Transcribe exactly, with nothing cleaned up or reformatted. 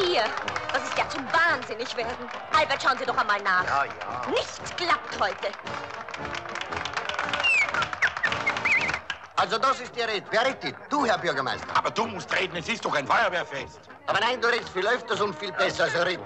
Hier, das ist ja zum Wahnsinnigwerden. Albert, schauen Sie doch einmal nach. Ja, ja. Nichts klappt heute. Also das ist die Rede. Wer redet? Du, Herr Bürgermeister. Aber du musst reden, es ist doch ein Feuerwehrfest. Aber nein, du redest viel öfters und viel besser als er redet.